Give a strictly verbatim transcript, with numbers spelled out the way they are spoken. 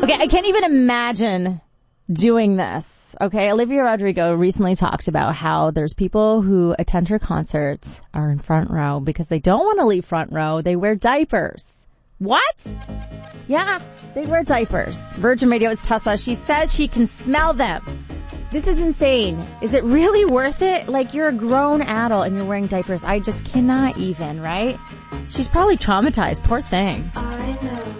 Okay, I can't even imagine doing this. Okay, Olivia Rodrigo recently talked about how there's people who attend her concerts are in front row because they don't want to leave front row. They wear diapers. What? Yeah, they wear diapers. Virgin Radio, it's Tessa. She says she can smell them. This is insane. Is it really worth it? Like, you're a grown adult and you're wearing diapers. I just cannot even, right? She's probably traumatized. Poor thing.